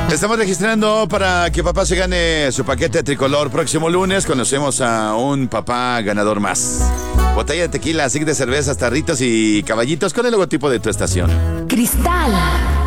Estamos registrando para que papá se gane su paquete tricolor. Próximo lunes conocemos a un papá ganador más. Botella de tequila, zig de cervezas, tarritos y caballitos con el logotipo de tu estación. Cristal